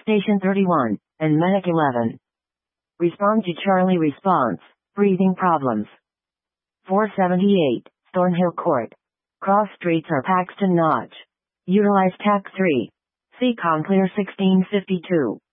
Station 31, and Medic 11. Respond to Charlie response. Breathing problems. 478, Thornhill Court. Cross streets are Paxton Notch. Utilize TAC 3. See Conclear 1652.